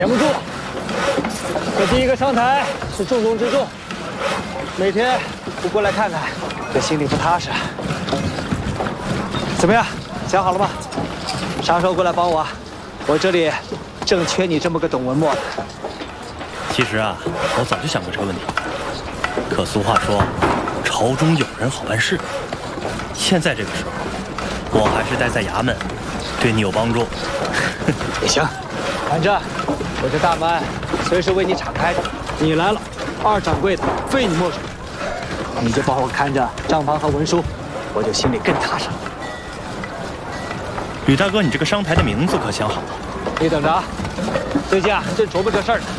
闲不住。这第一个上台是重中之重，每天不过来看看，这心里不踏实。怎么样，想好了吗？啥时候过来帮我？我这里正缺你这么个懂文墨的。 其实啊，我早就想过这个问题。可俗话说，朝中有人好办事。现在这个时候，我还是待在衙门，对你有帮助。 也行，反正我这大门随时为你敞开的。你来了，二掌柜的非你莫属。你就帮我看着账房和文书，我就心里更踏实了。 吕大哥，你这个商台的名字可想好了？ 你等着啊，最近啊正琢磨这事儿呢。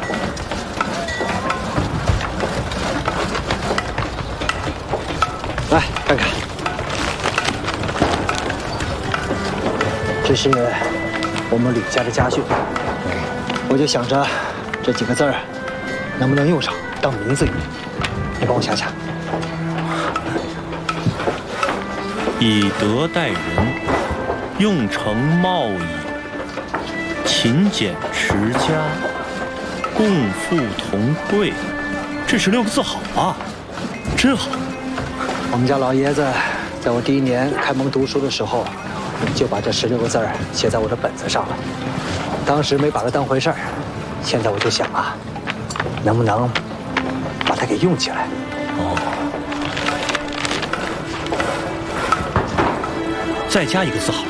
来看看，这是我们吕家的家训，我就想着这几个字儿能不能用上当名字用，你帮我想想。 以德待人，用诚茂矣，勤俭持家，共富同贵。这16个字好啊，真好。 我们家老爷子在我第1年开蒙读书的时候，就把这16个字儿写在我的本子上了。当时没把它当回事儿，现在我就想啊，能不能把它给用起来？ 哦，再加一个字好了，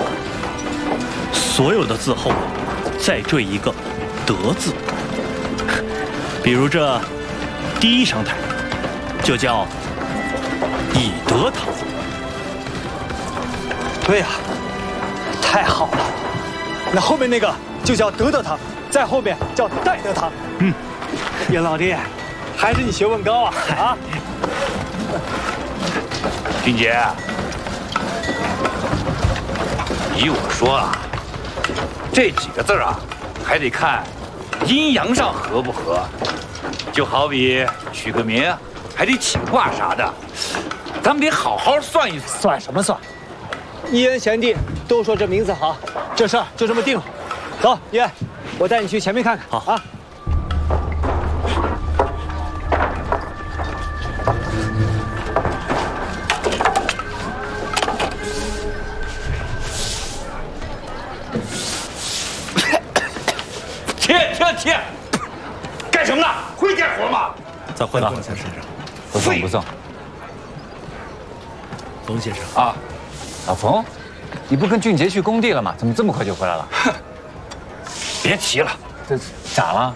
所有的字后再缀一个“德”字。比如这第1商台就叫以德堂。 对呀，太好了。那后面那个就叫德德堂，再后面叫戴德堂。严老弟，还是你学问高啊！啊， 俊杰，依我说啊，这几个字啊，还得看阴阳上合不合。就好比取个名，还得起卦啥的，咱们得好好算一算。 算什么算？一恩贤弟都说这名字好，这事儿就这么定了。走，一恩，我带你去前面看看。 好啊。 贴，干什么呢？会干活吗？ 再汇报一下身上。 不送。 冯先生啊，老冯，你不跟俊杰去工地了吗？怎么这么快就回来了？ 哼，别提了， 这咋了？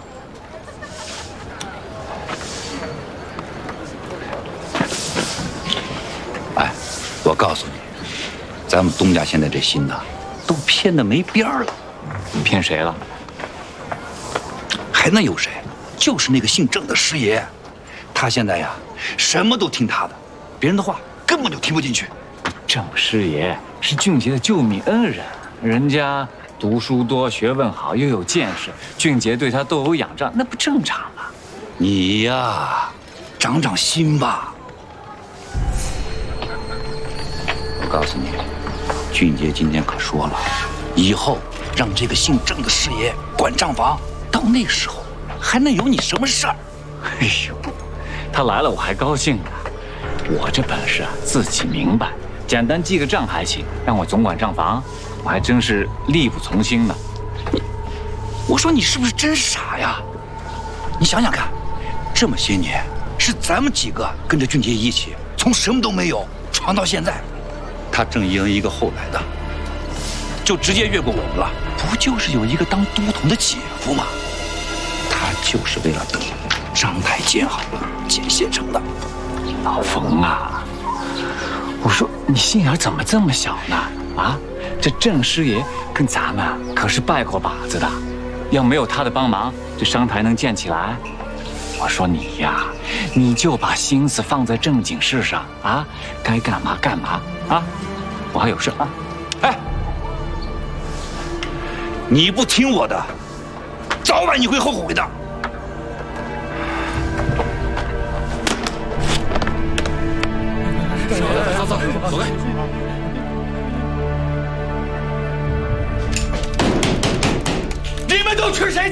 哎，我告诉你，咱们东家现在这心呐，都偏的没边儿了。 骗谁了？ 还能有谁？就是那个姓郑的师爷，他现在呀，什么都听他的，别人的话根本就听不进去。 郑师爷是俊杰的救命恩人，人家读书多，学问好，又有见识，俊杰对他斗有仰仗，那不正常吗？ 你呀，长长心吧。我告诉你，俊杰今天可说了，以后让这个姓郑的师爷管账房，到那时候还能有你什么事儿？ 哎呦，他来了我还高兴呢。我这本事啊，自己明白，简单记个账还行，让我总管账房，我还真是力不从心呢。 我说你是不是真傻呀？你想想看，这么些年是咱们几个跟着俊杰一起，从什么都没有闯到现在，他郑一恩一个后来的，就直接越过我们了。不就是有一个当都统的姐夫吗？他就是为了等商台建好了，建县城的。 老冯啊，我说你心眼怎么这么小呢？啊，这郑师爷跟咱们可是拜过把子的，要没有他的帮忙，这商台能建起来？我说你呀，你就把心思放在正经事上啊，该干嘛干嘛啊！我还有事啊。 哎，你不听我的，早晚你会后悔的。走开！你们都吃谁